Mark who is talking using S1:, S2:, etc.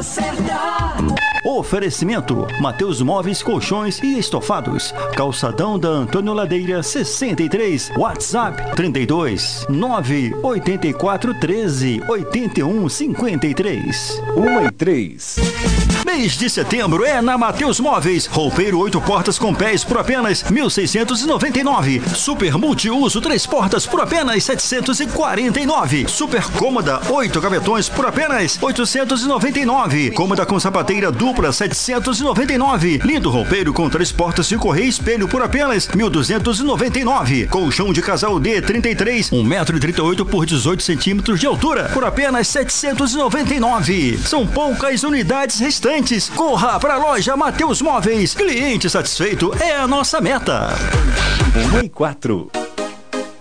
S1: hora certa.
S2: Oferecimento: Mateus Móveis, Colchões e Estofados. Calçadão da Antônio Ladeira 63. WhatsApp 32 984 13 81 53.
S3: 1 e 3.
S2: Mês de setembro é na Mateus Móveis. Roupeiro 8 portas com pés por apenas 1.699. Super multiuso 3 portas por apenas 749. Super cômoda 8 gavetões por apenas 899. Cômoda com sapateira dupla 799. Lindo roupeiro com 3 portas de correia e espelho por apenas 1.299. Colchão de casal D 33, 1,38 m por 18 centímetros de altura por apenas 799. São poucas unidades restantes. Corra para a loja Mateus Móveis. Cliente satisfeito é a nossa meta.
S3: 1 e 4.